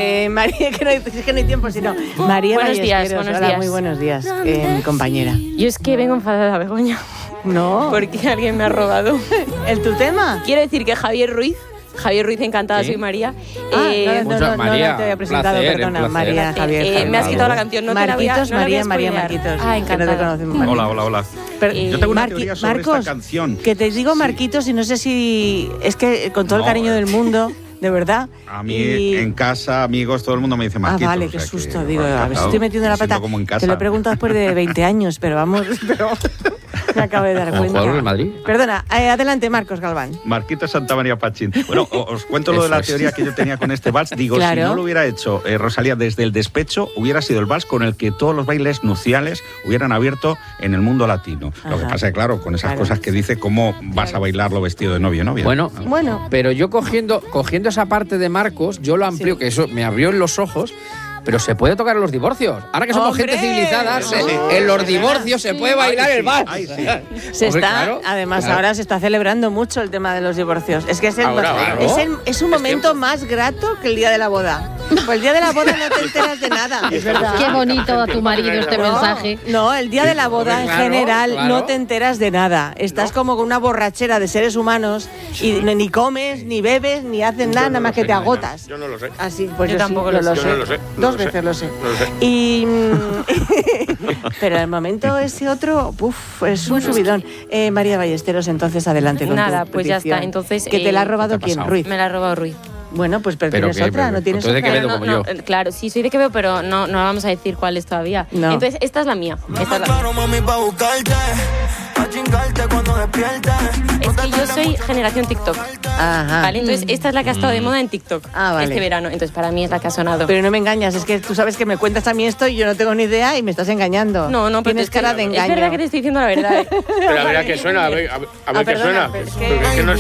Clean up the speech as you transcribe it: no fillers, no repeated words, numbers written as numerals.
María, que no hay tiempo, sino María Buenos días, Ballesteros. buenos Hola, días. muy buenos días, mi compañera. Yo es que vengo enfadada, Begoña. No. Porque alguien me ha robado. ¿El tu tema? Quiero decir que Javier Ruiz, encantada, ¿Sí? soy María. No María, te había presentado, placer, perdona, placer. María, Javier. Me has quitado la canción, no te la voy a Marquitos, spoilear. María Marquitos. Ah, Que no te encantada. conocemos, Marquitos. Hola. Pero, Yo tengo una Marqui- teoría sobre Marcos, esta canción. Que te digo Marquitos y no sé si... Es que con todo el No, cariño del mundo, de verdad. A mí, en casa, amigos, todo el mundo me dice Marquitos. Vale, o qué sea susto. que, Digo, a ver si claro, estoy metiendo la me siento pata. como en casa. Te lo he preguntado después de 20 años, pero vamos... Me acabo de dar ¿Como cuenta. jugador del Madrid? Perdona, adelante, Marcos Galván. Marquitos Santa María Pachín. Bueno, os cuento lo de la Eso es. teoría que yo tenía con este vals. Digo, Claro. si no lo hubiera hecho Rosalía desde el despecho, hubiera sido el vals con el que todos los bailes nupciales hubieran abierto en el mundo latino. Lo que Ajá. pasa es, claro, con esas Claro. cosas que dice, ¿cómo vas a bailarlo vestido de novio o novia? Bueno, Bueno. pero yo cogiendo esa parte de Marcos, yo lo amplío, Sí. que eso me abrió en los ojos. Pero se puede tocar en los divorcios. Ahora que somos ¡Hombre! gente civilizada, Sí. en los divorcios se puede bailar el vals. Ay, sí. Se Hombre, está, claro, además claro. ahora se está celebrando mucho el tema de los divorcios. Es que es, Ahora, es un momento más grato que el día de la boda. Pues el día de la boda no te enteras de nada. Es verdad. Qué bonito a tu marido este mensaje. No, el día de la boda en Claro, general claro. no te enteras de nada. Estás como con una borrachera de seres humanos y ni comes, ni bebes, ni haces nada más que te agotas. Yo no lo sé. Así, pues Yo yo, tampoco sí, lo sé. Yo no lo sé. Dos veces lo sé. Y pero el momento ese otro, es un subidón. María Ballesteros, entonces adelante con Nada, tu pues ya petición. está. Entonces, ¿Que te la ha robado ¿qué te ha quién? pasado? Ruiz. Me la ha robado Ruiz. Bueno, pues pero Pero tienes que- otra, no tienes tú de otra. Quevedo como yo. Claro, sí, soy de Quevedo, pero no vamos a decir cuál es todavía. No. Entonces, esta es la mía. Esta es la- Claro, mami, pa' buscarte, pa' chingarte cuando despiertes. Es que yo soy generación TikTok, Ajá. ¿vale? Entonces, esta es la que ha estado de moda en TikTok Vale. este verano. Entonces, para mí es la que ha sonado. Pero no me engañas, es que tú sabes que me cuentas a mí esto y yo no tengo ni idea y me estás engañando. No, pero Tienes te estoy- cara de engaño. Es verdad que te estoy diciendo la verdad. Pero a ver a qué suena, a ver qué perdona, suena. pero es Porque es que no